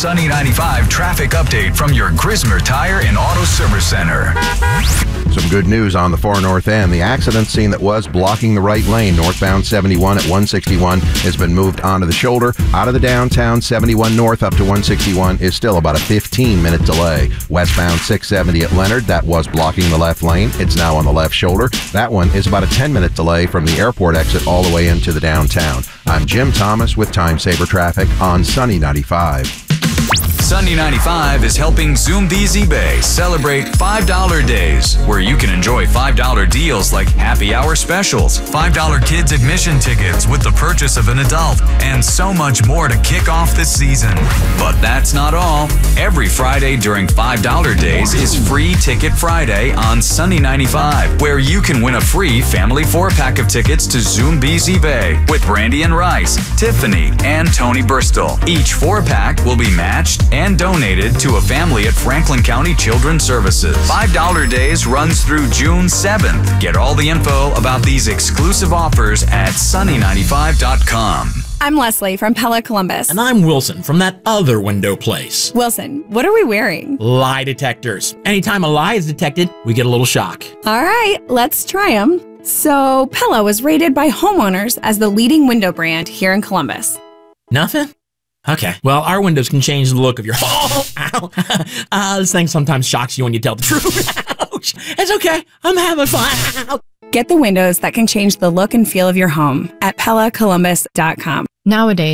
Sunny 95 traffic update from your Grismer Tire and Auto Service Center. Some good news on the 4 North End. The accident scene that was blocking the right lane, northbound 71 at 161, has been moved onto the shoulder. Out of the downtown, 71 north up to 161 is still about a 15-minute delay. Westbound 670 at Leonard, that was blocking the left lane. It's now on the left shoulder. That one is about a 10-minute delay from the airport exit all the way into the downtown. I'm Jim Thomas with Time Saver Traffic on Sunny 95. Sunny 95 is helping Zoombezi Bay celebrate $5 days, where you can enjoy $5 deals like happy hour specials, $5 kids admission tickets with the purchase of an adult, and so much more to kick off the season. But that's not all. Every Friday during $5 days is Free Ticket Friday on Sunny 95, where you can win a free family 4-pack of tickets to Zoombezi Bay with Brandy and Rice, Tiffany, and Tony Bristol. Each 4-pack will be matched and donated to a family at Franklin County Children's Services. $5 days runs through June 7th. Get all the info about these exclusive offers at sunny95.com. I'm Leslie from Pella Columbus. And I'm Wilson from that other window place. Wilson, what are we wearing? Lie detectors. Anytime a lie is detected, we get a little shock. All right, let's try them. So, Pella was rated by homeowners as the leading window brand here in Columbus. Nothing? Okay, well, our windows can change the look of your home. Ow. This thing sometimes shocks you when you tell the truth. Ouch. It's okay. I'm having fun. Get the windows that can change the look and feel of your home at PellaColumbus.com. Nowadays,